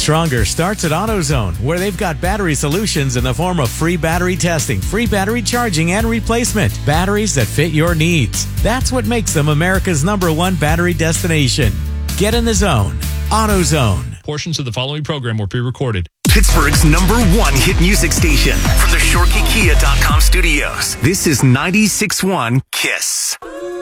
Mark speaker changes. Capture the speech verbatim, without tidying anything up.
Speaker 1: stronger starts at AutoZone, where they've got battery solutions in the form of free battery testing, free battery charging, and replacement. Batteries that fit your needs. That's what makes them America's number one battery destination. Get in the zone. AutoZone.
Speaker 2: Portions of the following program were pre-recorded.
Speaker 3: Pittsburgh's number one hit music station from the Shorkey Kia dot com studios. This is ninety-six point one KISS.